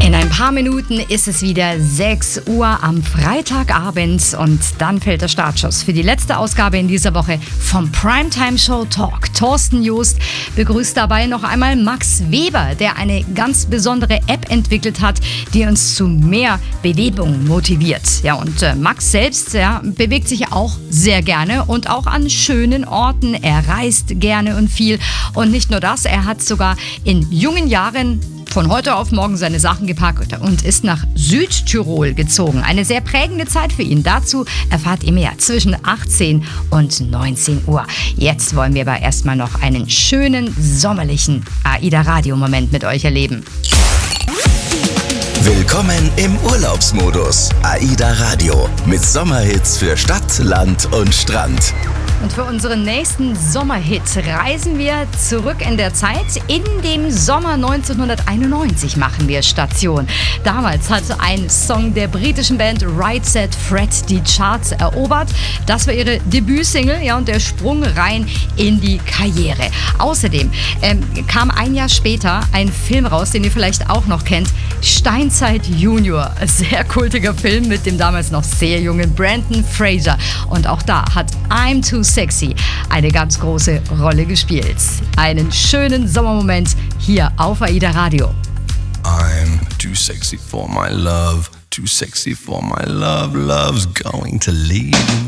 In ein paar Minuten ist es wieder 6 Uhr am Freitagabend und dann fällt der Startschuss für die letzte Ausgabe in dieser Woche vom Primetime Show Talk. Thorsten Joost begrüßt dabei noch einmal Max Weber, der eine ganz besondere App entwickelt hat, die uns zu mehr Bewegung motiviert. Ja, und Max selbst bewegt sich auch sehr gerne und auch an schönen Orten. Er reist gerne und viel. Und nicht nur das, er hat sogar in jungen Jahren von heute auf morgen seine Sachen gepackt und ist nach Südtirol gezogen. Eine sehr prägende Zeit für ihn. Dazu erfahrt ihr mehr zwischen 18 und 19 Uhr. Jetzt wollen wir aber erstmal noch einen schönen sommerlichen AIDA-Radio-Moment mit euch erleben. Willkommen im Urlaubsmodus. AIDA Radio mit Sommerhits für Stadt, Land und Strand. Und für unseren nächsten Sommerhit reisen wir zurück in der Zeit. In dem Sommer 1991 machen wir Station. Damals hat ein Song der britischen Band Right Said Fred die Charts erobert. Das war ihre Debütsingle, ja, und der Sprung rein in die Karriere. Außerdem kam ein Jahr später ein Film raus, den ihr vielleicht auch noch kennt. Steinzeit Junior. Sehr kultiger Film mit dem damals noch sehr jungen Brendan Fraser. Und auch da hat I'm Too Sexy eine ganz große Rolle gespielt. Einen schönen Sommermoment hier auf AIDA Radio. I'm too sexy for my love, too sexy for my love, love's going to leave.